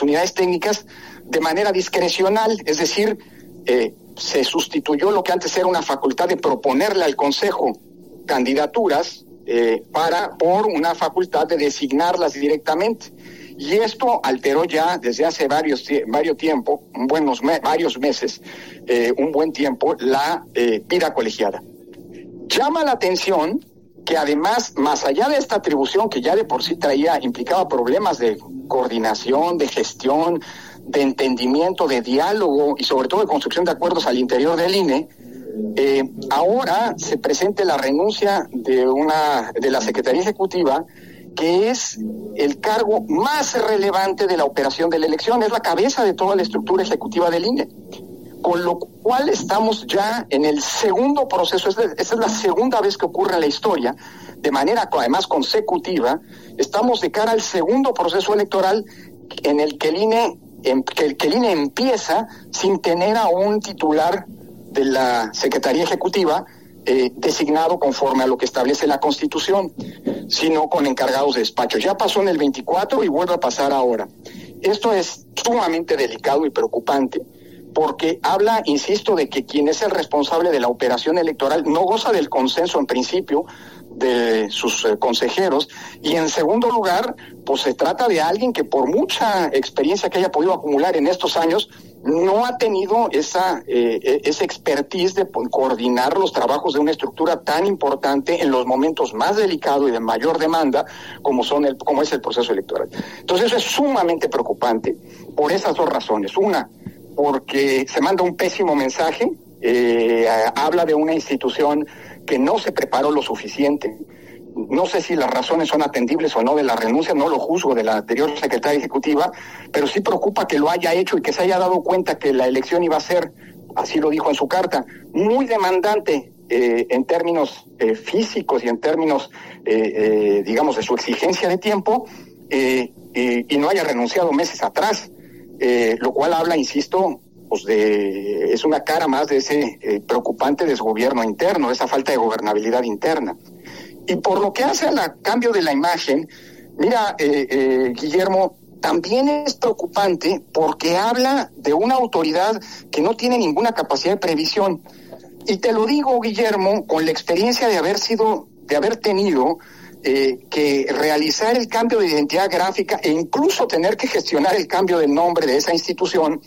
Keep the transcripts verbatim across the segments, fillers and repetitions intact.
las unidades técnicas de manera discrecional, es decir, eh, se sustituyó lo que antes era una facultad de proponerle al Consejo candidaturas eh, para por una facultad de designarlas directamente. Y esto alteró ya desde hace varios, varios tiempo, buenos me, varios meses, eh, un buen tiempo, la eh, vida colegiada. Llama la atención que además, más allá de esta atribución que ya de por sí traía, implicaba problemas de coordinación, de gestión, de entendimiento, de diálogo y sobre todo de construcción de acuerdos al interior del I N E, eh, ahora se presente la renuncia de una de la Secretaría Ejecutiva, que es el cargo más relevante de la operación de la elección, es la cabeza de toda la estructura ejecutiva del I N E. Con lo cual estamos ya en el segundo proceso, esta es la segunda vez que ocurre en la historia, de manera además consecutiva, estamos de cara al segundo proceso electoral en el que el I N E, que, que el I N E empieza sin tener a un titular de la Secretaría Ejecutiva eh, designado conforme a lo que establece la Constitución, sino con encargados de despacho. Ya pasó en el veinticuatro y vuelve a pasar ahora. Esto es sumamente delicado y preocupante, porque habla, insisto, de que quien es el responsable de la operación electoral no goza del consenso en principio de sus eh, consejeros, y en segundo lugar, pues se trata de alguien que por mucha experiencia que haya podido acumular en estos años, no ha tenido esa, eh, esa expertise de coordinar los trabajos de una estructura tan importante en los momentos más delicados y de mayor demanda como son el, como es el proceso electoral. Entonces eso es sumamente preocupante por esas dos razones. Una, porque se manda un pésimo mensaje, eh, habla de una institución que no se preparó lo suficiente. No sé si las razones son atendibles o no de la renuncia, no lo juzgo de la anterior secretaria ejecutiva, pero sí preocupa que lo haya hecho y que se haya dado cuenta que la elección iba a ser, así lo dijo en su carta, muy demandante eh, en términos eh, físicos y en términos, eh, eh, digamos, de su exigencia de tiempo, eh, eh, y no haya renunciado meses atrás. Eh, lo cual habla, insisto, pues de es una cara más de ese eh, preocupante desgobierno interno, de esa falta de gobernabilidad interna. Y por lo que hace al cambio de la imagen, mira, eh, eh, Guillermo, también es preocupante porque habla de una autoridad que no tiene ninguna capacidad de previsión. Y te lo digo, Guillermo, con la experiencia de haber sido, de haber tenido Eh, que realizar el cambio de identidad gráfica e incluso tener que gestionar el cambio del nombre de esa institución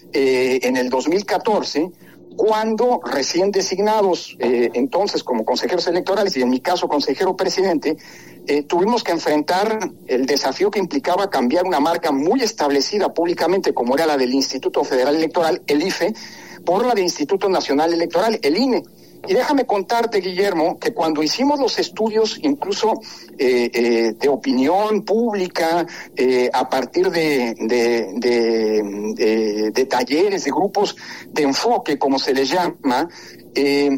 eh, en el dos mil catorce, cuando recién designados eh, entonces como consejeros electorales y en mi caso consejero presidente, eh, tuvimos que enfrentar el desafío que implicaba cambiar una marca muy establecida públicamente como era la del Instituto Federal Electoral, el I F E, por la del Instituto Nacional Electoral, el I N E. Y déjame contarte, Guillermo, que cuando hicimos los estudios, incluso eh, eh, de opinión pública, eh, a partir de, de, de, de, de talleres, de grupos de enfoque, como se les llama, eh,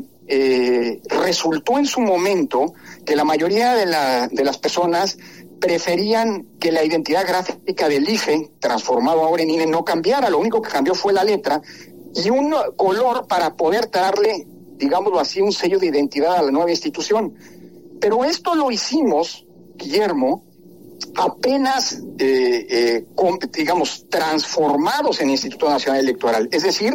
eh, resultó en su momento que la mayoría de, la, de las personas preferían que la identidad gráfica del I F E, transformado ahora en I N E, no cambiara. Lo único que cambió fue la letra y un color para poder darle, digámoslo así, un sello de identidad a la nueva institución. Pero esto lo hicimos, Guillermo, apenas, eh, eh, con, digamos, transformados en Instituto Nacional Electoral. Es decir,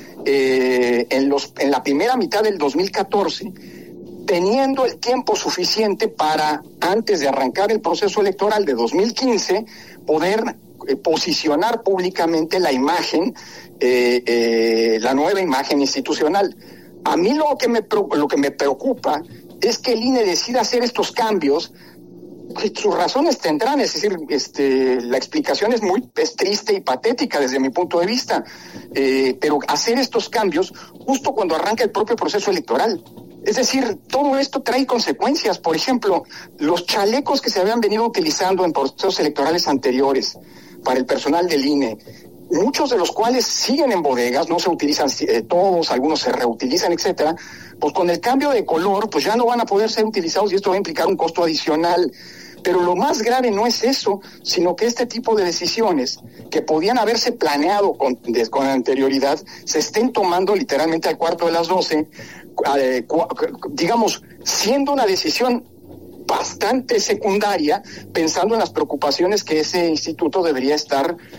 eh, en, los, en la primera mitad del dos mil catorce, teniendo el tiempo suficiente para, antes de arrancar el proceso electoral de dos mil quince, poder eh, posicionar públicamente la imagen, eh, eh, la nueva imagen institucional. A mí lo que me lo que me preocupa es que el I N E decida hacer estos cambios. Sus razones tendrán, es decir, este, la explicación es muy es triste y patética desde mi punto de vista, eh, pero hacer estos cambios justo cuando arranca el propio proceso electoral. Es decir, todo esto trae consecuencias. Por ejemplo, los chalecos que se habían venido utilizando en procesos electorales anteriores para el personal del I N E, muchos de los cuales siguen en bodegas, no se utilizan eh, todos, algunos se reutilizan, etcétera, pues con el cambio de color, pues ya no van a poder ser utilizados y esto va a implicar un costo adicional. Pero lo más grave no es eso, sino que este tipo de decisiones que podían haberse planeado con, de, con anterioridad se estén tomando literalmente al cuarto de las doce, eh, cu- digamos, siendo una decisión bastante secundaria, pensando en las preocupaciones que ese instituto debería estar